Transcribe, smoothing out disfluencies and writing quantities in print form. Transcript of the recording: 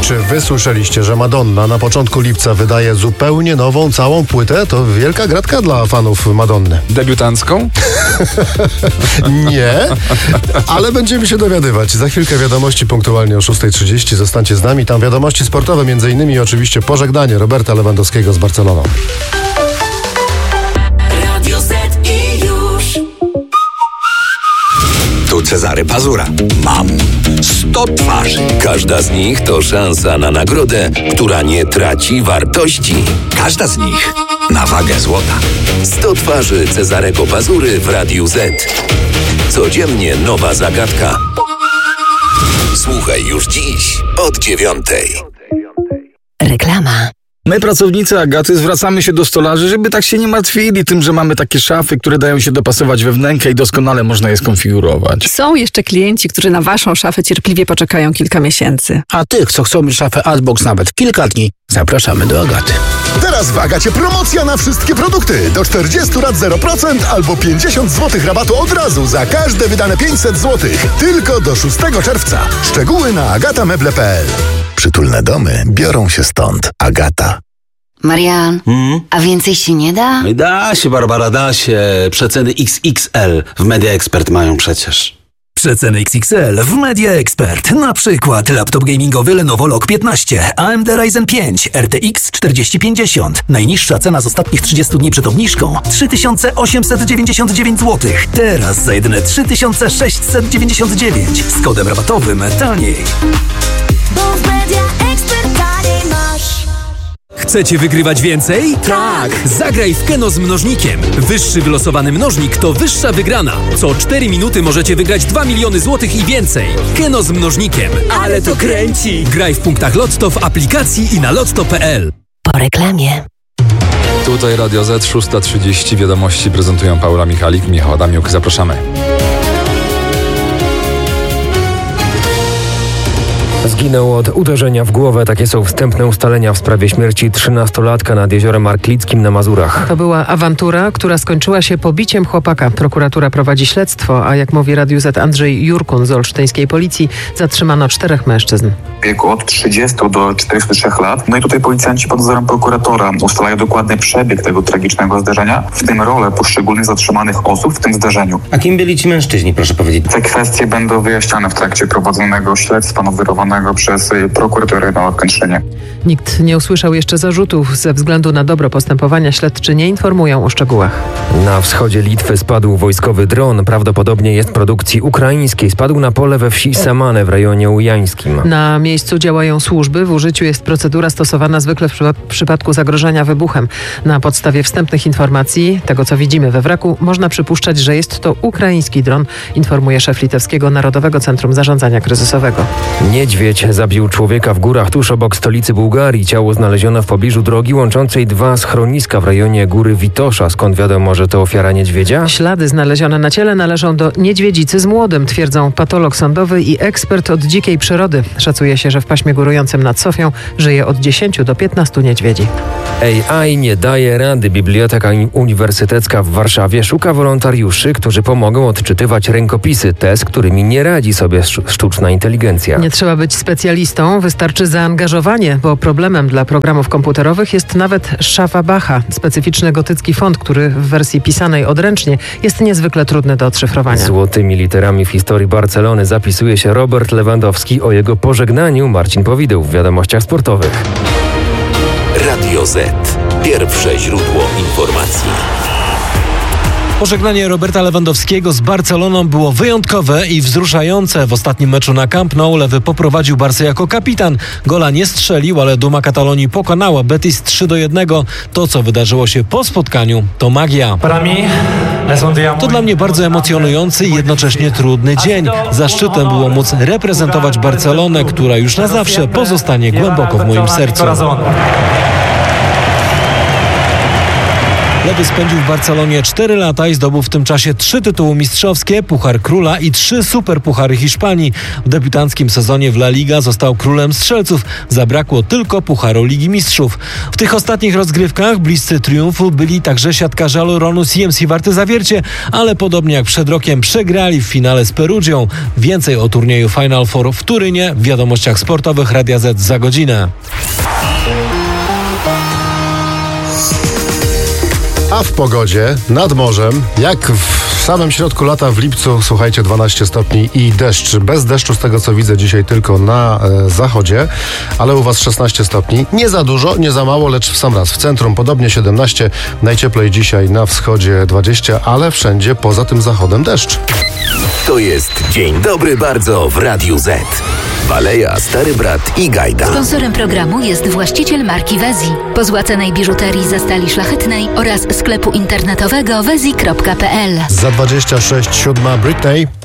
Czy wy słyszeliście, że Madonna na początku lipca wydaje zupełnie nową, całą płytę? To wielka gratka dla fanów Madonny. Debiutancką? Nie, ale będziemy się dowiadywać. Za chwilkę wiadomości punktualnie o 6:30. Zostańcie z nami. Tam wiadomości sportowe, między innymi oczywiście pożegnanie Roberta Lewandowskiego z Barceloną. Tu Cezary Pazura. Mam 100 twarzy. Każda z nich to szansa na nagrodę, która nie traci wartości. Każda z nich na wagę złota. 100 twarzy Cezarego Pazury w Radiu Z. Codziennie nowa zagadka. Słuchaj już dziś od 9:00. Reklama. My, pracownicy Agaty, zwracamy się do stolarzy, żeby tak się nie martwili tym, że mamy takie szafy, które dają się dopasować we wnękę i doskonale można je skonfigurować. Są jeszcze klienci, którzy na waszą szafę cierpliwie poczekają kilka miesięcy. A tych, co chcą mieć szafę Artbox nawet kilka dni, zapraszamy do Agaty. Teraz w Agacie promocja na wszystkie produkty. Do 40 lat 0% albo 50 zł rabatu od razu za każde wydane 500 zł. Tylko do 6 czerwca. Szczegóły na agatameble.pl. Przytulne domy biorą się stąd. Agata. Marian, a więcej się nie da? Da się, Barbara, da się. Przeceny XXL w Media Expert mają przecież. Przeceny XXL w Media Expert. Na przykład laptop gamingowy Lenovo Log 15, AMD Ryzen 5, RTX 4050. Najniższa cena z ostatnich 30 dni przed obniżką 3899 zł. Teraz za jedyne 3699 z kodem rabatowym taniej. Bo w Media Expert taniej masz. Chcecie wygrywać więcej? Tak! Zagraj w Keno z mnożnikiem. Wyższy wylosowany mnożnik to wyższa wygrana. Co 4 minuty możecie wygrać 2 miliony złotych i więcej. Keno z mnożnikiem. Ale to kręci! Graj w punktach Lotto, w aplikacji i na lotto.pl. Po reklamie. Tutaj Radio Z, 6:30. Wiadomości prezentują Paula Michalik, Michał Adamiuk. Zapraszamy. Zginął od uderzenia w głowę. Takie są wstępne ustalenia w sprawie śmierci 13-latka nad jeziorem Arklickim na Mazurach. To była awantura, która skończyła się pobiciem chłopaka. Prokuratura prowadzi śledztwo, a jak mówi Radiu Z Andrzej Jurkun z olsztyńskiej policji, zatrzymano 4 mężczyzn. W wieku od 30 do 43 lat. No i tutaj policjanci pod nadzorem prokuratora ustalają dokładny przebieg tego tragicznego zdarzenia, w tym rolę poszczególnych zatrzymanych osób w tym zdarzeniu. A kim byli ci mężczyźni, proszę powiedzieć? Te kwestie będą wyjaśniane w trakcie prowadzonego śledztwa wyrowanego przez prokuraturę na Kętrzynie. Nikt nie usłyszał jeszcze zarzutów. Ze względu na dobro postępowania śledczy nie informują o szczegółach. Na wschodzie Litwy spadł wojskowy dron. Prawdopodobnie jest produkcji ukraińskiej. Spadł na pole we wsi Samane w rejonie ujańskim. Na miejscu działają służby. W użyciu jest procedura stosowana zwykle w przypadku zagrożenia wybuchem. Na podstawie wstępnych informacji, tego co widzimy we wraku, można przypuszczać, że jest to ukraiński dron, informuje szef litewskiego Narodowego Centrum Zarządzania Kryzysowego. Niedźwiedź zabił człowieka w górach tuż obok stolicy Bułgarii. Ciało znaleziono w pobliżu drogi łączącej 2 schroniska w rejonie góry Witosza. Skąd wiadomo, że to ofiara niedźwiedzia? Ślady znalezione na ciele należą do niedźwiedzicy z młodym, twierdzą patolog sądowy i ekspert od dzikiej przyrody. Szacuje się, że w paśmie górującym nad Sofią żyje od 10 do 15 niedźwiedzi. AI nie daje rady. Biblioteka Uniwersytecka w Warszawie szuka wolontariuszy, którzy pomogą odczytywać rękopisy, te, z którymi nie radzi sobie sztuczna inteligencja. Nie trzeba być specjalistą, wystarczy zaangażowanie, bo problemem dla programów komputerowych jest nawet szafa Bacha, specyficzny gotycki font, który w wersji pisanej odręcznie jest niezwykle trudny do odszyfrowania. Złotymi literami w historii Barcelony zapisuje się Robert Lewandowski. O jego pożegnaniu Marcin Powideł w wiadomościach sportowych. Radio Z. Pierwsze źródło informacji. Pożegnanie Roberta Lewandowskiego z Barceloną było wyjątkowe i wzruszające. W ostatnim meczu na Camp Nou Lewy poprowadził Barcę jako kapitan. Gola nie strzelił, ale duma Katalonii pokonała Betis 3-1. To, co wydarzyło się po spotkaniu, to magia. To dla mnie bardzo emocjonujący i jednocześnie trudny dzień. Zaszczytem było móc reprezentować Barcelonę, która już na zawsze pozostanie głęboko w moim sercu. Lewy spędził w Barcelonie 4 lata i zdobył w tym czasie 3 tytuły mistrzowskie, Puchar Króla i 3 superpuchary Hiszpanii. W debiutanckim sezonie w La Liga został królem strzelców. Zabrakło tylko Pucharu Ligi Mistrzów. W tych ostatnich rozgrywkach bliscy triumfu byli także siatkarze Aloronu CMC Warty Zawiercie, ale podobnie jak przed rokiem przegrali w finale z Perugią. Więcej o turnieju Final Four w Turynie w wiadomościach sportowych Radia Z za godzinę. A w pogodzie, nad morzem, jak w samym środku lata w lipcu, słuchajcie, 12 stopni i deszcz. Bez deszczu z tego co widzę dzisiaj tylko na zachodzie, ale u was 16 stopni. Nie za dużo, nie za mało, lecz w sam raz. W centrum podobnie 17, najcieplej dzisiaj na wschodzie 20, ale wszędzie poza tym zachodem deszcz. To jest Dzień Dobry Bardzo w Radiu Z. Baleja, Stary Brat i Gajda. Sponsorem programu jest właściciel marki Wezi, pozłacanej biżuterii ze stali szlachetnej oraz sklepu internetowego wezi.pl. Za 26 7 Britney.